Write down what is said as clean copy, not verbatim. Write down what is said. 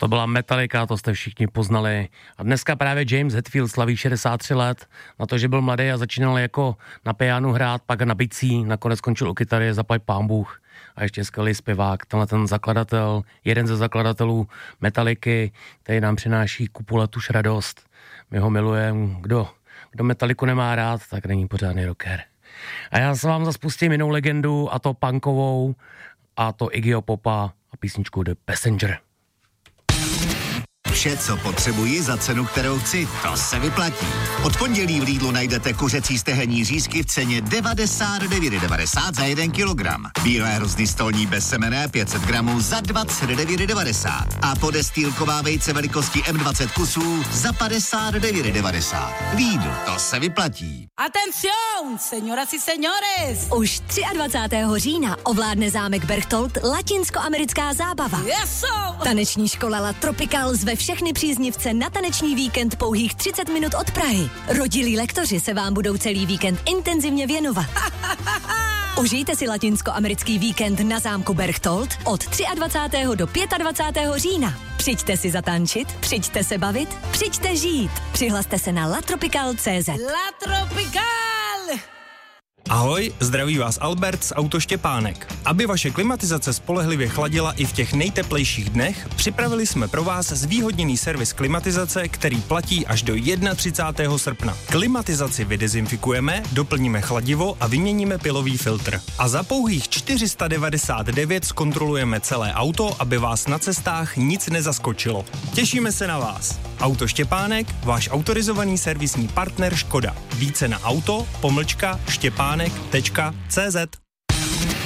to byla Metallica, to jste všichni poznali. A dneska právě James Hetfield slaví 63 let. Na to, že byl mladý a začínal jako na pianu hrát, pak na bicí, nakonec skončil u kytary, zaplať pán Bůh. A ještě skvělý zpěvák, tenhle ten zakladatel, jeden ze zakladatelů Metalliky, který nám přináší kupuletuš radost. My ho milujeme, kdo Metalliku nemá rád, tak není pořádný rocker. A já se vám zase pustím jinou legendu, a to punkovou, a to Iggyho Popa a písničku The Passenger. Vše, co potřebuji za cenu, kterou chci, to se vyplatí. Od pondělí v Lidlu najdete kuřecí stehenní řízky v ceně 99,90 za 1 kilogram. Bílé hrozny stolní bezsemenné 500 gramů za 29,90. A podestýlková vejce velikosti M20 kusů za 59,90. Lidl, to se vyplatí. Atención, señoras y señores! Už 23. října ovládne zámek Berchtold latinskoamerická zábava. Eso! Taneční škola La Tropical zve všechny příznivce na taneční víkend pouhých 30 minut od Prahy. Rodilí lektoři se vám budou celý víkend intenzivně věnovat. Užijte si latinskoamerický víkend na zámku Berchtold od 23. do 25. října. Přijďte si zatančit, přijďte se bavit, přijďte žít. Přihlaste se na latropical.cz. La Tropical! Ahoj, zdraví vás Albert z Auto Štěpánek. Aby vaše klimatizace spolehlivě chladila i v těch nejteplejších dnech, připravili jsme pro vás zvýhodněný servis klimatizace, který platí až do 31. srpna. Klimatizaci vydezinfikujeme, doplníme chladivo a vyměníme pilový filtr. A za pouhých 499 zkontrolujeme celé auto, aby vás na cestách nic nezaskočilo. Těšíme se na vás. Auto Štěpánek, váš autorizovaný servisní partner Škoda. Více na auto-štěpánek.cz.